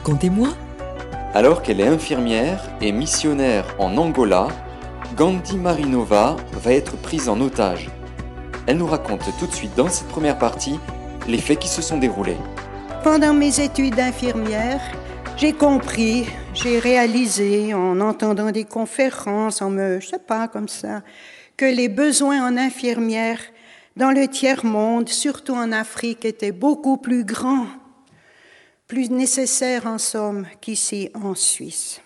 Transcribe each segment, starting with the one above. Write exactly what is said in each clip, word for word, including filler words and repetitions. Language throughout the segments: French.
Racontez-moi. Alors qu'elle est infirmière et missionnaire en Angola, Gandhi Marinova va être prise en otage. Elle nous raconte tout de suite dans cette première partie les faits qui se sont déroulés. Pendant mes études d'infirmière, j'ai compris, j'ai réalisé en entendant des conférences, en me, je sais pas, comme ça, que les besoins en infirmière dans le tiers-monde, surtout en Afrique, étaient beaucoup plus grands, plus nécessaires en somme qu'ici en Suisse.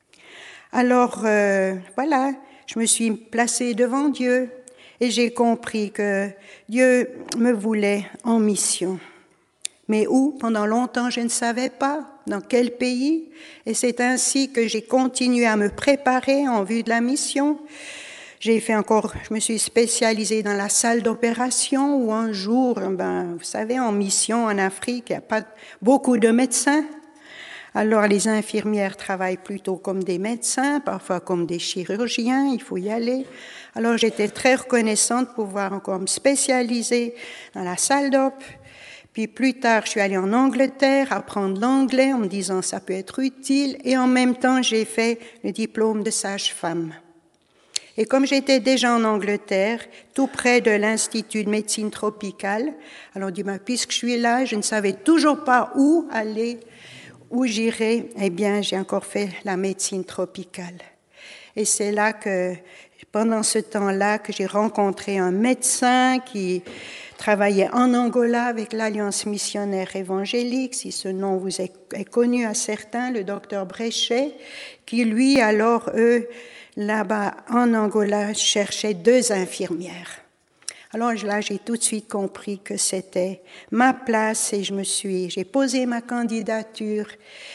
Alors, euh, voilà, je me suis placée devant Dieu et j'ai compris que Dieu me voulait en mission. Mais où? Pendant longtemps, je ne savais pas dans quel pays. Et c'est ainsi que j'ai continué à me préparer en vue de la mission. J'ai fait encore, je me suis spécialisée dans la salle d'opération où un jour, ben, vous savez, en mission en Afrique, il n'y a pas beaucoup de médecins. Alors les infirmières travaillent plutôt comme des médecins, parfois comme des chirurgiens, il faut y aller. Alors j'étais très reconnaissante de pouvoir encore me spécialiser dans la salle d'op. Puis plus tard, je suis allée en Angleterre apprendre l'anglais en me disant ça peut être utile. Et en même temps, j'ai fait le diplôme de sage-femme. Et comme j'étais déjà en Angleterre, tout près de l'Institut de médecine tropicale, alors on dit, ben, puisque je suis là, je ne savais toujours pas où aller, où j'irais. Eh bien, j'ai encore fait la médecine tropicale. Et c'est là que, pendant ce temps-là, que j'ai rencontré un médecin qui travaillait en Angola avec l'Alliance missionnaire évangélique, si ce nom vous est, est connu à certains, le docteur Bréchet, qui lui, alors, eux, là-bas en Angola, cherchait deux infirmières. Alors là, j'ai tout de suite compris que c'était ma place et je me suis, j'ai posé ma candidature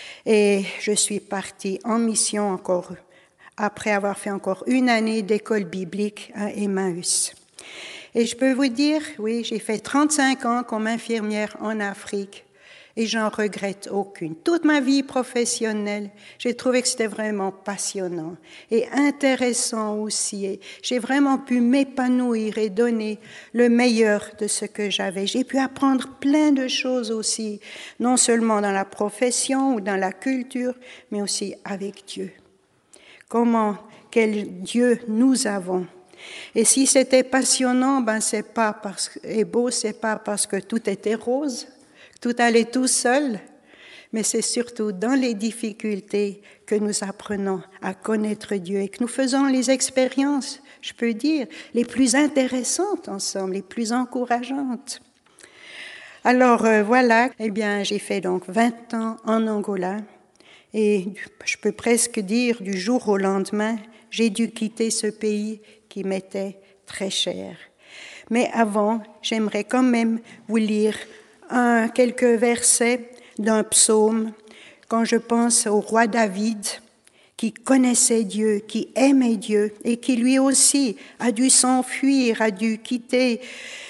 et je suis partie en mission encore, après avoir fait encore une année d'école biblique à Emmaüs. Et je peux vous dire, oui, j'ai fait trente-cinq ans comme infirmière en Afrique et j'en regrette aucune. Toute ma vie professionnelle, j'ai trouvé que c'était vraiment passionnant et intéressant aussi. Et j'ai vraiment pu m'épanouir et donner le meilleur de ce que j'avais. J'ai pu apprendre plein de choses aussi, non seulement dans la profession ou dans la culture, mais aussi avec Dieu. Comment, quel Dieu nous avons. Et si c'était passionnant, ben c'est pas parce que, et beau, c'est pas parce que tout était rose, tout allait tout seul, mais c'est surtout dans les difficultés que nous apprenons à connaître Dieu et que nous faisons les expériences, je peux dire, les plus intéressantes ensemble, les plus encourageantes. Alors euh, voilà, eh bien j'ai fait donc vingt ans en Angola et je peux presque dire du jour au lendemain, j'ai dû quitter ce pays qui m'était très cher. Mais avant, j'aimerais quand même vous lire un, quelques versets d'un psaume quand je pense au roi David qui connaissait Dieu, qui aimait Dieu et qui lui aussi a dû s'enfuir, a dû quitter,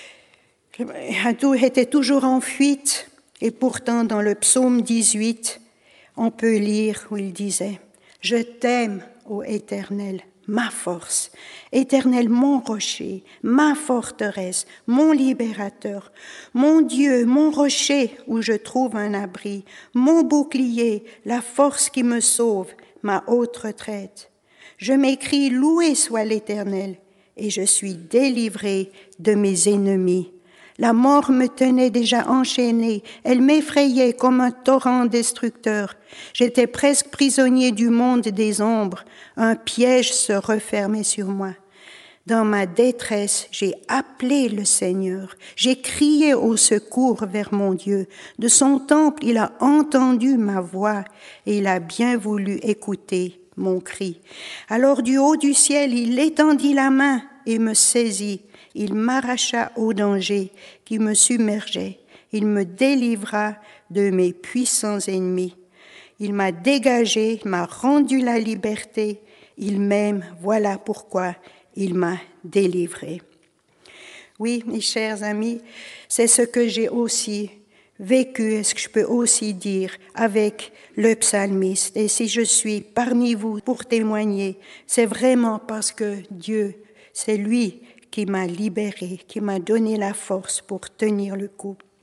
était toujours en fuite. Et pourtant, dans le psaume dix-huit, on peut lire où il disait « Je t'aime, ô Éternel, ma force, Éternel, mon rocher, ma forteresse, mon libérateur, mon Dieu, mon rocher où je trouve un abri, mon bouclier, la force qui me sauve, ma haute retraite. Je m'écrie, loué soit l'Éternel, et je suis délivré de mes ennemis. La mort me tenait déjà enchaîné, elle m'effrayait comme un torrent destructeur. J'étais presque prisonnier du monde des ombres, un piège se refermait sur moi. Dans ma détresse, j'ai appelé le Seigneur, j'ai crié au secours vers mon Dieu. De son temple, il a entendu ma voix et il a bien voulu écouter mon cri. Alors du haut du ciel, il étendit la main et me saisit. Il m'arracha au danger qui me submergeait. Il me délivra de mes puissants ennemis. Il m'a dégagé, il m'a rendu la liberté. Il m'aime, voilà pourquoi il m'a délivré. Oui, mes chers amis, c'est ce que j'ai aussi vécu, est-ce que je peux aussi dire avec le psalmiste. Et si je suis parmi vous pour témoigner, c'est vraiment parce que Dieu, c'est lui qui m'a libéré, qui m'a donné la force pour tenir le coup.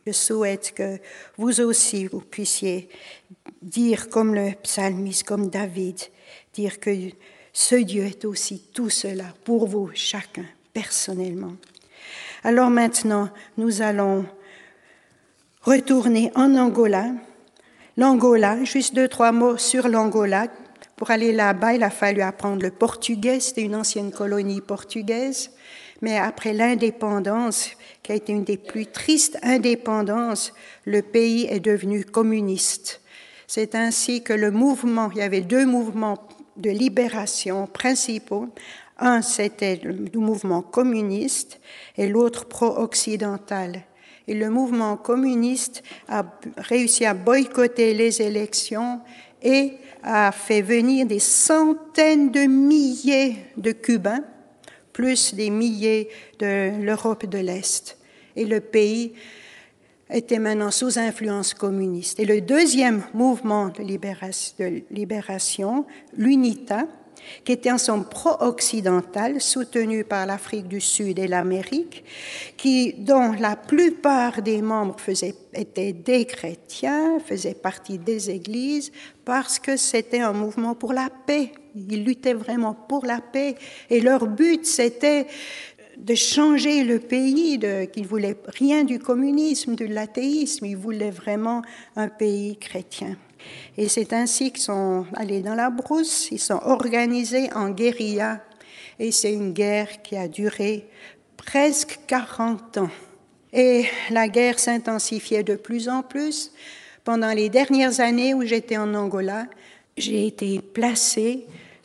Je souhaite que vous aussi, vous puissiez dire comme le psalmiste, comme David, dire que ce Dieu est aussi tout cela pour vous, chacun, personnellement. Alors maintenant, nous allons retourner en Angola. L'Angola, juste deux, trois mots sur l'Angola. Pour aller là-bas, il a fallu apprendre le portugais. C'était une ancienne colonie portugaise. Mais après l'indépendance, qui a été une des plus tristes indépendances, le pays est devenu communiste. C'est ainsi que le mouvement, il y avait deux mouvements de libération principaux. Un, c'était le mouvement communiste et l'autre pro-occidental. Et le mouvement communiste a réussi à boycotter les élections et a fait venir des centaines de milliers de Cubains, plus des milliers de l'Europe de l'Est. Et le pays était maintenant sous influence communiste. Et le deuxième mouvement de libération, de libération l'UNITA, qui était ensemble pro-occidental, soutenu par l'Afrique du Sud et l'Amérique, qui, dont la plupart des membres faisaient, étaient des chrétiens, faisaient partie des églises, parce que c'était un mouvement pour la paix. Ils luttaient vraiment pour la paix. Et leur but, c'était de changer le pays, de, qu'ils ne voulaient rien du communisme, de l'athéisme, ils voulaient vraiment un pays chrétien. Et c'est ainsi qu'ils sont allés dans la brousse, ils sont organisés en guérilla, et c'est une guerre qui a duré presque quarante ans. Et la guerre s'intensifiait de plus en plus. Pendant les dernières années où j'étais en Angola, j'ai été placée